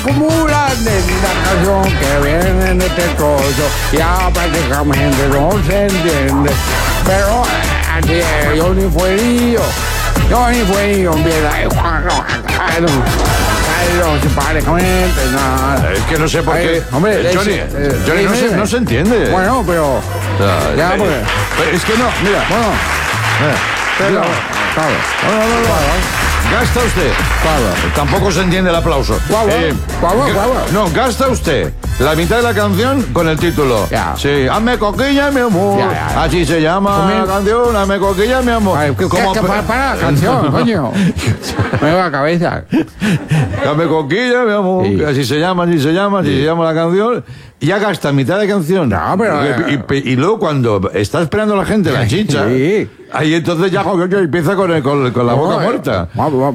acumulan de la canción que viene en este trozo. Ya prácticamente no se entiende. Pero así es, Johnny Fuerillo. Johnny Fuerillo empieza. No se prácticamente nada. Es que no sé por qué. Hombre, Johnny no se entiende. Bueno, pero. Ya, pues. Pero es que no, mira. Bueno. Pero, claro. Gasta usted. Claro. Tampoco se entiende el aplauso. Guau. No, gasta usted la mitad de la canción con el título. Ya. Sí, hazme coquilla, mi amor. Ya. Así se llama la canción, hazme coquilla, mi amor. Ay, para la canción, coño. Me va la cabeza. Hazme coquilla, mi amor. Sí. Así se llama la canción. Y ya gasta mitad de canción. No, pero... Y luego cuando está esperando la gente la chicha, Sí. ahí entonces ya empieza con la boca muerta.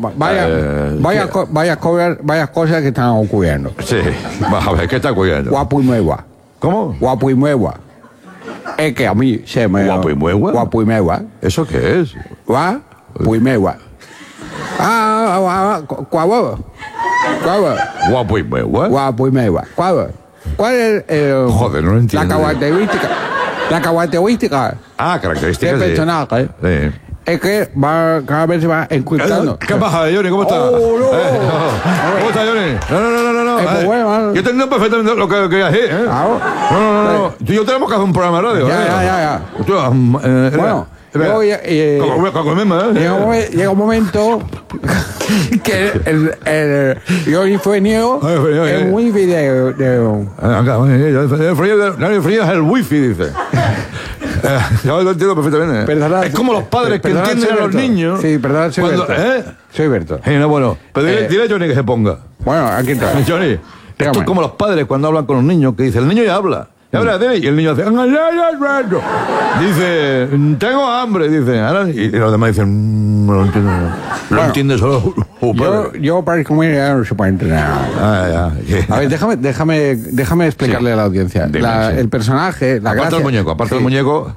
Varias cosas que están ocurriendo. Sí, vamos a ver, ¿qué está ocurriendo? Guapo y nueva. ¿Cómo? Guapo y nueva. Es que a mí se me... ¿Guapo y nueva? Guapo y nueva. ¿Eso qué es? Guapo y nueva. Guapo. Guapo y nueva. Guapo y nueva. ¿Cuál es Joder, no lo entiendo. La característica Características del personaje? Sí. Es que cada vez se va encriptando. ¿Qué pasa, Johnny? ¿Cómo estás? No. ¿Cómo estás, Johnny? No. Pues bueno, Yo entiendo perfectamente lo que querías decir, ¿eh? Claro. No. Tú y yo tenemos que hacer un programa de radio. Ya. Bueno, llega un momento que el Johnny Fuerillo es muy video. El frío es el wifi, dice. Yo lo entiendo perfectamente. Perdona, es como los padres que entienden a los niños. Sí, perdón, soy Berto. Soy Berto. Bueno, pero dile a Johnny que se ponga. Bueno, aquí está. Johnny, esto es como los padres cuando hablan con los niños, que dice, el niño ya habla. Y el niño hace... Dice, tengo hambre, dice. Y los demás dicen, no lo entiendo. Lo entiende solo. Yo para comer ya no se puede entrenar. A ver, déjame explicarle a la audiencia. El personaje, la gracia... Aparte del muñeco.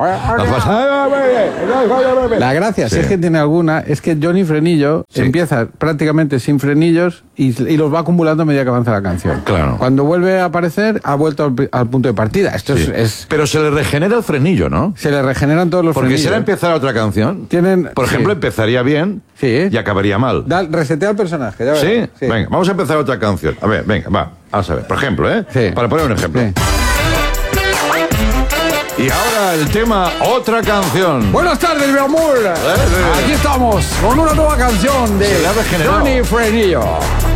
La gracia, si es que tiene alguna, es que Johnny Frenillo empieza prácticamente sin frenillos y los va acumulando a medida que avanza la canción. Claro. Cuando vuelve a aparecer, ha vuelto al punto de partida. Esto es... Pero se le regenera el frenillo, ¿no? Se le regeneran todos los frenillos. Porque si ahora empezara otra canción, por ejemplo, empezaría bien y acabaría mal. Resetea el personaje. Ya ¿Sí? Venga, vamos a empezar otra canción. A ver, venga, vamos a ver. Por ejemplo, para poner un ejemplo. Sí. Y ahora el tema, otra canción. Buenas tardes, mi amor. Aquí estamos con una nueva canción de Johnny Frenillo.